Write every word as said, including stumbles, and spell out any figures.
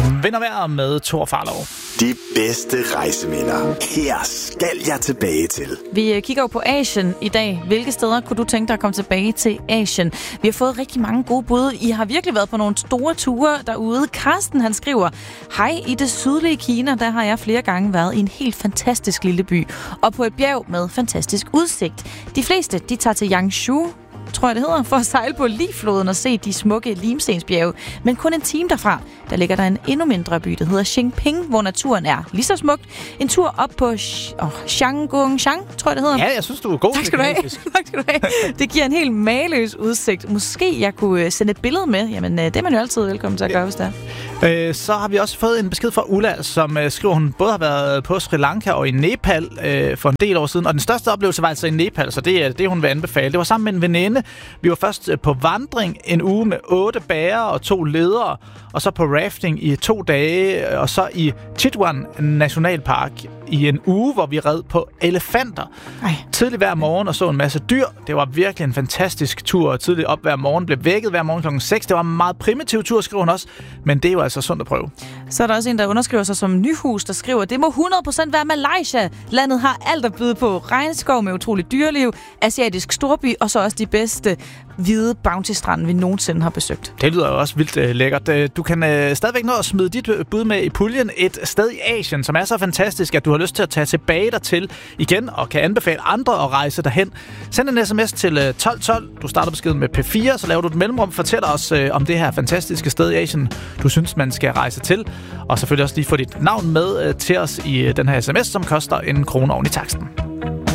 Vind og vejr med Thor Farlov. De bedste rejseminder. Her skal jeg tilbage til. Vi kigger jo på Asien i dag. Hvilke steder kunne du tænke dig at komme tilbage til Asien? Vi har fået rigtig mange gode bud. I har virkelig været på nogle store ture derude. Karsten, han skriver: hej, i det sydlige Kina, der har jeg flere gange været i en helt fantastisk lille by. Og på et bjerg med fantastisk udsigt. De fleste, de tager til Yangshu, tror jeg det hedder, for at sejle på Li-floden og se de smukke limstensbjerge. Men kun en time derfra, der ligger der en endnu mindre by, der hedder Xingping, hvor naturen er lige så smukt. En tur op på Sh- oh, Shangguongshan, tror jeg det hedder. Ja, jeg synes, du er god. Tak skal du have. tak skal du have. Det giver en helt mageløs udsigt. Måske jeg kunne sende et billede med. Jamen, det er man jo altid velkommen til at gøre, hvis det er. Øh, så har vi også fået en besked fra Ulla, som øh, skriver, hun både har været på Sri Lanka og i Nepal øh, for en del år siden. Og den største oplevelse var altså i Nepal, så det er det, hun vil anbefale. Det var sammen med en veninde. Vi var først øh, på vandring en uge med otte bærer og to ledere, og så på rafting i to dage, og så i Chitwan Nationalpark i en uge, hvor vi red på elefanter. Ej. Tidligt hver morgen og så en masse dyr. Det var virkelig en fantastisk tur. Tidligt op hver morgen, blev vækket hver morgen klokken seks. Det var en meget primitiv tur, skriver hun også, men det er jo altså sundt at prøve. Så er der også en, der underskriver sig som Nyhus, der skriver: det må hundrede procent være Malaysia. Landet har alt at byde på. Regnskov med utroligt dyreliv, asiatisk storby, og så også de bedste hvide bounty-strande, vi nogensinde har besøgt. Det lyder jo også vildt uh, lækkert. Du kan uh, stadigvæk nå at smide dit bud med i puljen. Et sted i Asien, som er så fantastisk, at du har lyst til at tage tilbage dertil igen, og kan anbefale andre at rejse derhen. Send en sms til uh, tolv tolv. Du starter beskeden med P fire, så laver du et mellemrum. Fortæl os uh, om det her fantastiske sted i Asien, du synes, man skal rejse til. Og selvfølgelig også lige få dit navn med uh, til os i uh, den her sms, som koster en krone oven i taksten.